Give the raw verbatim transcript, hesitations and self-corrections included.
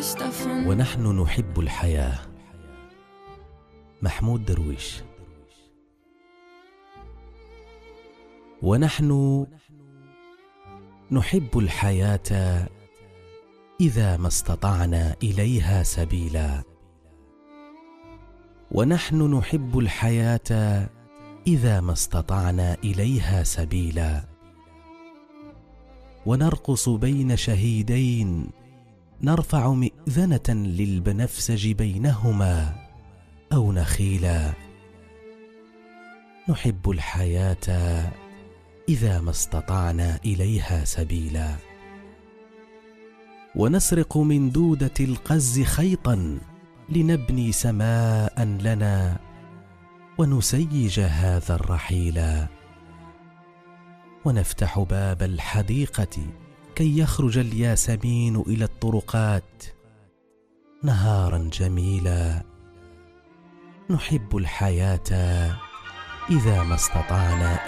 ونحن نحب الحياة. محمود درويش. ونحن نحب الحياة إذا ما استطعنا إليها سبيلا. ونحن نحب الحياة إذا ما استطعنا إليها سبيلا. ونرقص بين شهيدين، نرفع مئذنة للبنفسج بينهما أو نخيلا. نحب الحياة إذا ما استطعنا إليها سبيلا. ونسرق من دودة القز خيطا لنبني سماء لنا ونسيج هذا الرحيلا. ونفتح باب الحديقة كي يخرج الياسمين إلى الطرقات نهارا جميلا. نحب الحياة إذا ما استطعنا